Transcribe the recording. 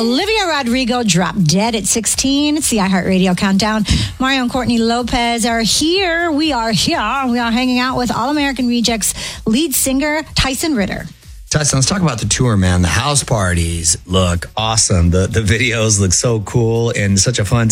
Olivia Rodrigo dropped dead at 16. It's the iHeartRadio Countdown. Mario and Courtney Lopez are here. We are hanging out with All-American Rejects lead singer Tyson Ritter. Tyson, let's talk about the tour, man. The house parties look awesome. The videos look so cool and such a fun